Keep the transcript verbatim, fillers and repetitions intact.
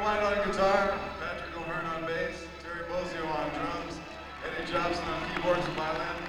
Carmine on guitar, Patrick O'Hearn on bass, Terry Bozio on drums, Eddie Jobson on keyboards and violin,